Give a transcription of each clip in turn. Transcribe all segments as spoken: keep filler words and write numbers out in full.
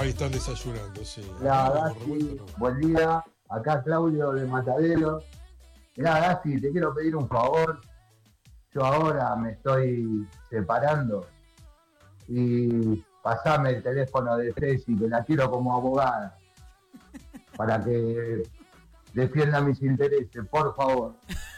Ahí están desayunando, sí. Mirá, Gasti, buen día. Acá Claudio de Matadero. Mirá, Gasti, te quiero pedir un favor. Yo ahora me estoy separando y pasame el teléfono de Ceci, que la quiero como abogada, para que defienda mis intereses, por favor.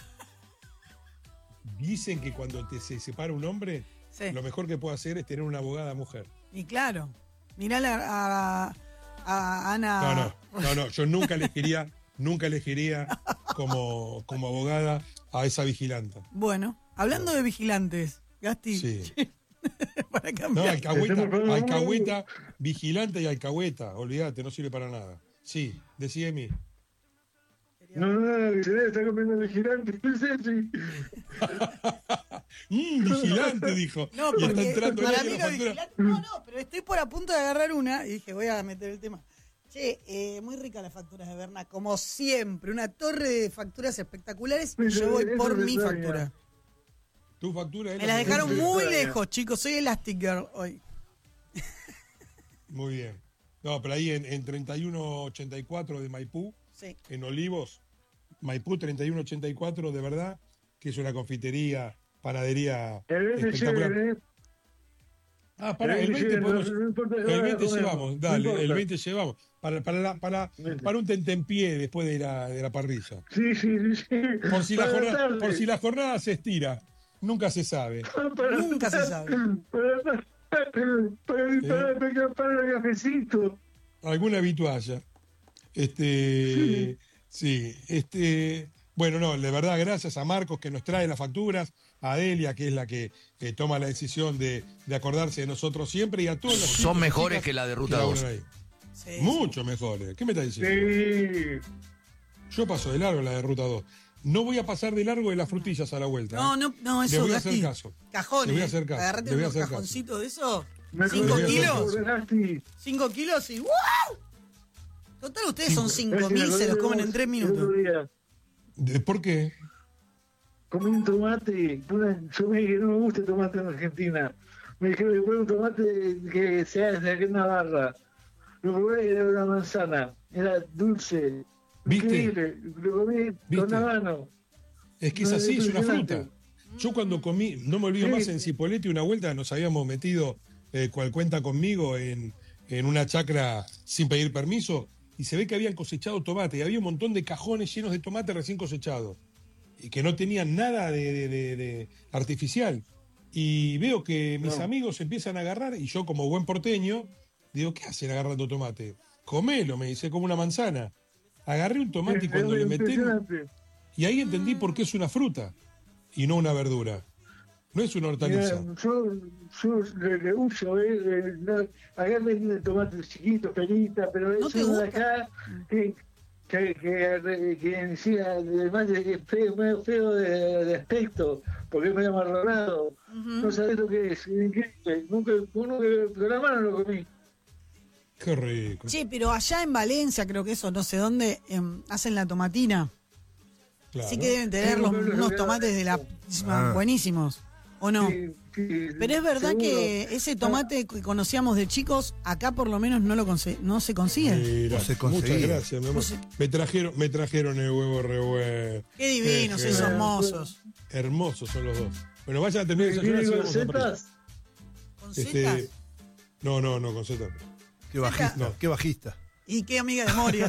Dicen que cuando te se separa un hombre, Sí. lo mejor que puede hacer es tener una abogada mujer. Y claro, mirá la, a, a Ana. No, no, no, no, yo nunca elegiría, nunca elegiría como, como abogada a esa vigilante. Bueno, hablando de vigilantes, Gasti. Sí. Para No, cambiar. alcahueta, alcahueta, vigilante y alcahueta, olvídate, no sirve para nada. Sí, decídeme. No, no, no, se está comiendo vigilante. Sí. mm, vigilante, dijo. No, y está porque entrando para ahí mí en la lo factura. vigilante- No, no, pero estoy por a punto de agarrar una y dije, voy a meter el tema. Che, eh, muy ricas las facturas de Berna, como siempre, una torre de facturas espectaculares y yo voy por mi factura. Tu factura es Me la las que- dejaron muy lejos, chicos, soy Elastic Girl hoy. Muy bien. No, pero ahí en, en treinta y uno ochenta y cuatro de Maipú, Sí. en Olivos, Maipú treinta y uno ochenta y cuatro, de verdad, que es una confitería, panadería El veinte espectacular. lleven, ¿eh? Ah, para el El veinte veinte lleven, podemos- no, no importa, el ahora veinte comemos, llevamos, no dale, importa. el veinte llevamos. Para, para, la- para, para un tentempié después de la, de la parrilla. Sí, sí, sí, sí. Por si, la Para jornada, tarde. por si la jornada se estira, nunca se sabe. Para- Nunca se sabe. Para, para, para, para, para, para el cafecito. Alguna habitualla. Este, sí, este, bueno, no, de verdad, gracias a Marcos que nos trae las facturas, a Delia, que es la que, que toma la decisión de, de acordarse de nosotros siempre, y a todos los Son chicos y mejores chicas que la de Ruta laburan dos. ahí. Sí, Mucho mejores. ¿Qué me estás diciendo? Sí. Yo paso de largo la de Ruta dos. No voy a pasar de largo de las frutillas a la vuelta. No, ¿eh? no, no, Le eso, voy a Gasti. hacer caso. Cajones. Le voy a hacer caso. Agarrate Le voy a unos hacer caso. cajoncitos de eso. Me ¿Cinco voy a hacer kilos? caso. Gasti. Cinco kilos y ¡wow! Total, ustedes son cinco mil, se los comen en tres minutos. El otro día ¿De- ¿Por qué? comí un tomate. Una, yo me dije, no me gusta el tomate en Argentina. Me dijeron que fue un tomate que se hace aquí en Navarra. Lo probé y era una manzana. Era dulce. ¿Viste? Increíble. Lo comí ¿Viste? con habano. Es que es No, así, es es una impresionante. fruta. Yo cuando comí, no me olvido Sí. más, en Cipolletti una vuelta nos habíamos metido, eh, cual cuenta conmigo, en, en una chacra sin pedir permiso, y se ve que habían cosechado tomate, y había un montón de cajones llenos de tomate recién cosechados, y que no tenían nada de, de- de- de artificial. Y veo que mis No. amigos empiezan a agarrar, y yo como buen porteño, digo, ¿qué hacen agarrando tomate? Comelo, me dice, como una manzana. Agarré un tomate y cuando le metí... Impresionante. Y ahí entendí por qué es una fruta y no una verdura. No es una hortaliza. Mira, yo, yo le, le uso, eh, eh, no, acá venden tomates chiquitos, peritas, pero ¿No es te uno de gusta? acá que, que, que, que encima, además de que es feo, medio feo de, de aspecto, porque es medio amarronado. No sabés lo que es, es increíble. Nunca, nunca, con la mano lo comí. Qué rico. Che, pero allá en Valencia, creo que eso, no sé dónde, em, hacen la tomatina. Claro. Sí que deben tener los- unos tomates de la Ah. buenísimos, ¿o no? Sí, sí, Pero es verdad seguro. que ese tomate que conocíamos de chicos, acá por lo menos no lo conse- no se consigue. Mira, No se muchas conseguía. gracias, mi amor. No se- Me trajeron, me trajeron el huevo revuelto. Qué divinos Qué esos genial. mozos. Hermosos son los dos. Bueno, vayan a terminar de desayunar y ¿Tiene sigamos a la recetas? ¿Con parrilla. setas? Este, no, no, no, con Z. Qué bajista, No. qué bajista. ¿Y qué amiga de Moria?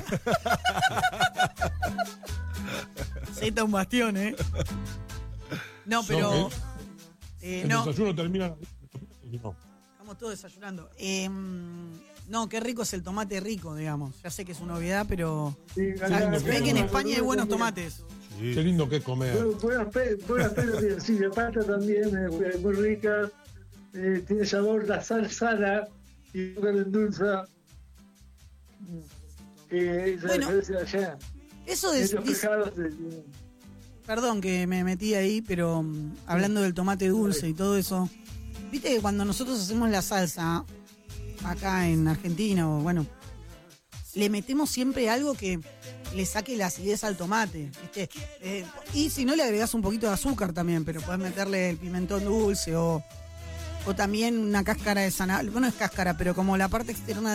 Zeta un bastión, ¿eh? No, pero... eh, El no, desayuno termina. No. estamos todos desayunando. Eh, no, qué rico es el tomate rico, digamos. Ya sé que es una obviedad, pero... Sí, O sea, acá- se ve que en acá- España hay buenos también. tomates. Qué lindo que es comer. Bueno, buenas pe- buenas peras, bien, sí, la pasta también es muy rica, eh, tiene sabor, la sal sala y la endulza. Que es la Bueno, diferencia de allá. Eso de... Estos dice- pescados, eh, Perdón que me metí ahí, pero mm, hablando del tomate dulce y todo eso, viste que cuando nosotros hacemos la salsa acá en Argentina, o bueno, le metemos siempre algo que le saque la acidez al tomate, ¿viste? Eh, y si no le agregás un poquito de azúcar también, pero podés meterle el pimentón dulce o, o también una cáscara de zanahoria, bueno, no es cáscara, pero como la parte externa